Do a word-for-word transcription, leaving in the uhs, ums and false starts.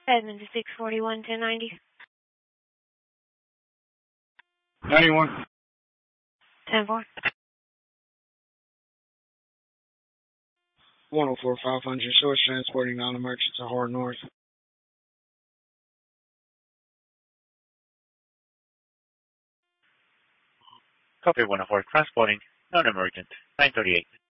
Edmund to six forty-one, ten ninety. ninety-one. ten four. one oh four, five hundred, source transporting non-emergency to Hard North. Copy one oh four, transporting non-emergent, nine thirty-eight.